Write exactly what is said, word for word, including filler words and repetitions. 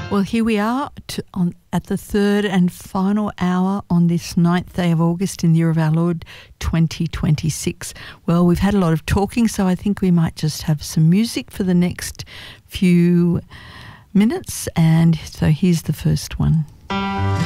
Well, here we are to, on, at the third and final hour on this ninth day of August in the year of our Lord twenty twenty-six. Well, we've had a lot of talking, so I think we might just have some music for the next few minutes. And so here's the first one.